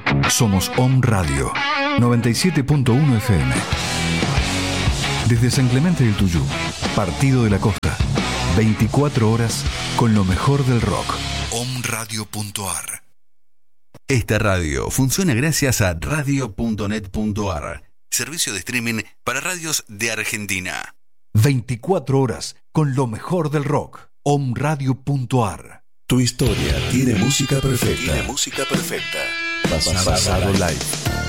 Somos Om Radio 97.1 FM. Desde San Clemente del Tuyú, Partido de la Costa. 24 horas con lo mejor del rock. omradio.ar. Esta radio funciona gracias a radio.net.ar, servicio de streaming para radios de Argentina. 24 horas con lo mejor del rock. omradio.ar. Tu historia tiene música perfecta. Tiene música perfecta. Pasado Live.